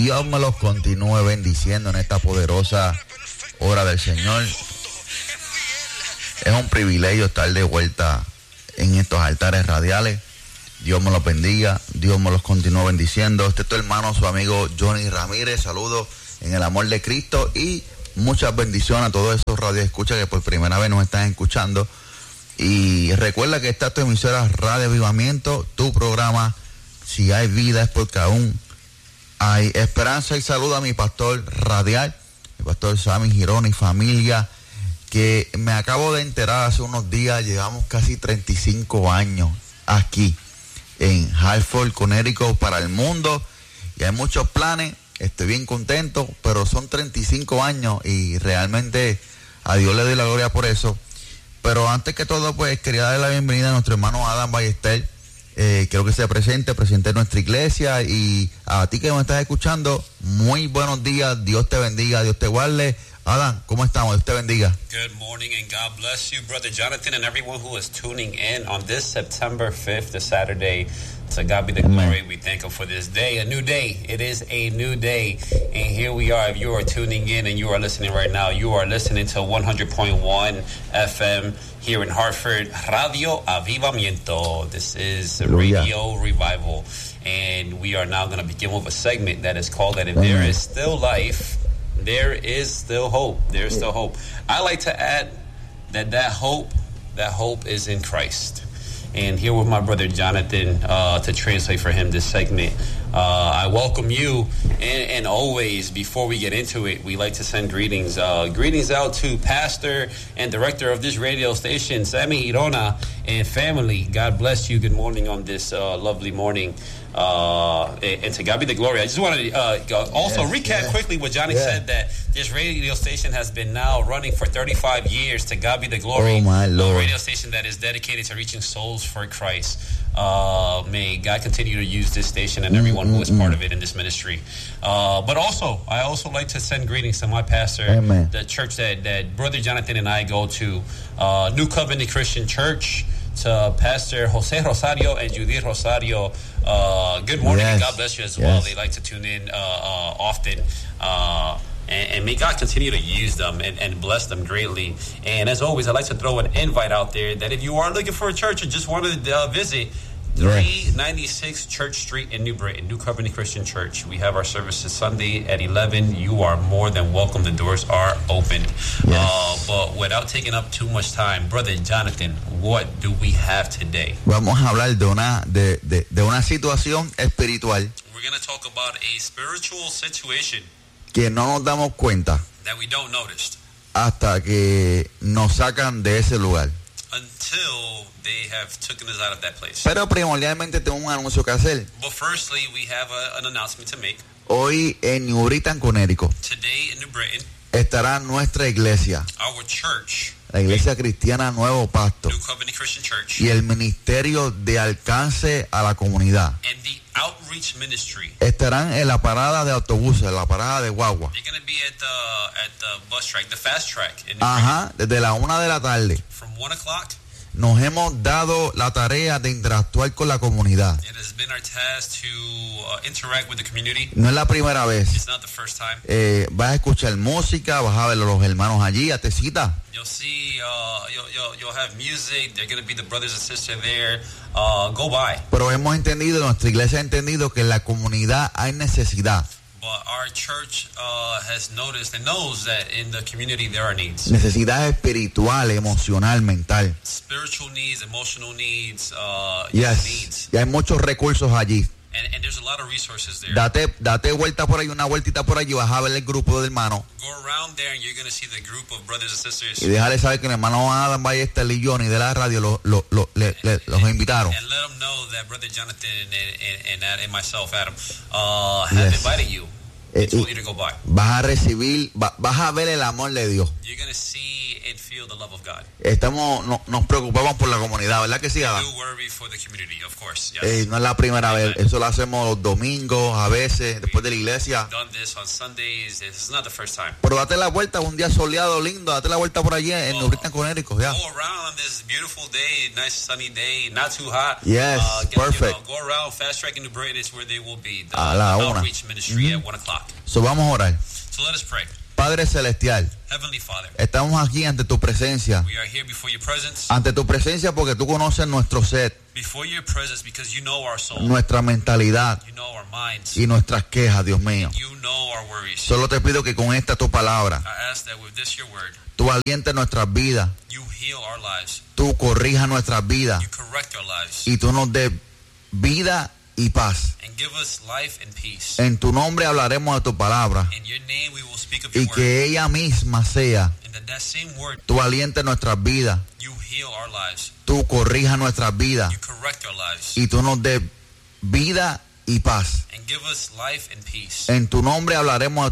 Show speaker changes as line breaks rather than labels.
Dios me los continúe bendiciendo en esta poderosa hora del Señor. Es un privilegio estar de vuelta en estos altares radiales. Dios me los bendiga, Dios me los continúe bendiciendo. Este es tu hermano, su amigo Johnny Ramírez. Saludos en el amor de Cristo y muchas bendiciones a todos esos radioescuchas que por primera vez nos están escuchando. Y recuerda que esta es tu emisora Radio Avivamiento, tu programa. Si hay vida es porque aún hay esperanza. Y saludo a mi pastor radial, mi pastor Sammy Girón y familia, que me acabo de enterar hace unos días. Llevamos casi 35 años aquí en Hartford, Connecticut, para el mundo, y hay muchos planes. Estoy bien contento, pero son 35 años y realmente a Dios le doy la gloria por eso. Pero antes que todo, pues quería darle la bienvenida a nuestro hermano Adam Ballester. Quiero que se presente en nuestra iglesia, y a ti que me estás escuchando, muy buenos días, Dios te bendiga, Dios te guarde. Adam, ¿cómo estamos? Dios te bendiga.
Good morning and God bless you, Brother Jonathan, and everyone who is tuning in on this September 5th, the Saturday. To God be the glory. We thank Him for this day, a new day. It is a new day, and here we are. If you are tuning in and you are listening right now, you are listening to 100.1 FM here in Hartford, Radio Avivamiento. This is Radio Revival, and we are now going to begin with a segment that is called that if there is still life, there is still hope. There is still hope. I like to add that hope is in Christ. And here with my brother Jonathan to translate for him this segment. I welcome you, and always, before we get into it, we like to send greetings. Greetings out to pastor and director of this radio station, Sammy Girona, and family. God bless you. Good morning on this lovely morning. And to God be the glory. I just want to recap quickly what Johnny said, that this radio station has been now running for 35 years. To God be the glory.
Oh my Lord.
A radio station that is dedicated to reaching souls for Christ. May God continue to use this station and everyone who is part of it in this ministry. But also, I also like to send greetings to my pastor,
Amen.
The church that Brother Jonathan and I go to, New Covenant Christian Church. To Pastor Jose Rosario and Judith Rosario, good morning, and God bless you as well. They like to tune in often, and may God continue to use them and bless them greatly. And as always, I'd like to throw an invite out there that if you are looking for a church and just want to visit, 396 Church Street in New Britain, New Covenant Christian Church. We have our services Sunday at 11. You are more than welcome. The doors are open. But without taking up too much time, Brother Jonathan, what do we have today?
Vamos a hablar de una situación espiritual.
We're going to talk about a spiritual situation
que no nos damos cuenta
that we don't notice
hasta que nos sacan de ese lugar.
Until they have taken us out of that place.
Pero primordialmente tengo un anuncio que hacer.
But firstly, we have an announcement to make.
Hoy en New Britain, Connecticut,
Today in New Britain,
estará nuestra iglesia,
our church,
la Iglesia Cristiana Nuevo Pasto,
New Covenant Christian Church,
y el Ministerio de Alcance a la Comunidad
and the Outreach Ministry
estarán en la parada de autobuses, en la parada de guagua.
They're going to be at the bus track, the fast track in New
Ajá, desde la 1 de la tarde.
From 1 o'clock.
Nos hemos dado la tarea de interactuar con la comunidad.
It has been our task to interact with the community.
No es la primera vez.
It's not the first time.
Vas a escuchar música, vas a ver a los hermanos allí, a Tecita.
You'll see, you'll have music. They're going to be the brothers and sisters there. Go by.
Pero hemos entendido, nuestra iglesia ha entendido que en la comunidad hay necesidad.
But our church has noticed and knows that in the community there are needs.
Necesidad espiritual, emocional, mental.
Spiritual needs, emotional needs,
needs. Y hay muchos recursos allí.
And there's a lot of resources there.
Date vuelta por ahí, una vueltita por allí, vas a ver el grupo de hermanos.
Go around there and you're going to see the group of brothers and sisters.
Y déjale saber que el hermano Adam Ballester y Johnny de la radio los invitaron.
And let them know that Brother Jonathan and myself, Adam, have invited you. Told you to go by.
Vas a recibir, vas a ver el amor de Dios.
You're going to see and feel the love of God.
Nos preocupamos por la comunidad, ¿verdad que sí, Adam?
We do worry for the community, of course. Yes.
No es la primera vez, eso lo hacemos los domingos, a veces, después de la iglesia.
We've done this on Sundays. This is not the first time.
Pero date la vuelta, un día soleado, lindo, date la vuelta por allí en New Britain, Connecticut, ya.
Go around on this beautiful day, nice sunny day, not too hot.
Yes, perfect.
Go around Fast Track in New Britain is where they will be. The
A la una.
outreach ministry at 1 o'clock.
So vamos a orar.
So let us pray.
Padre Celestial,
Heavenly Father,
estamos aquí ante tu presencia.
we are here before your presence.
Ante tu presencia porque tú conoces nuestro ser,
Before your presence because you know our soul.
nuestra mentalidad
You know our minds.
y nuestras quejas, Dios mío.
You know our worries.
Solo te pido que con esta tu palabra,
I ask that with this your word,
tú alientes nuestras vidas,
you heal our lives.
tú corrijas nuestras vidas
You correct our lives.
y tú nos des vida y paz.
And give us life and peace.
En tu nombre hablaremos de tu palabra
In your name we will speak of
y
your word.
que ella misma sea,
And that same word,
tú alientes nuestras vidas,
you heal our lives.
tú corrijas nuestras vidas
You correct our lives.
y tú nos des vida y paz.
And give us life and peace.
En tu nombre hablaremos de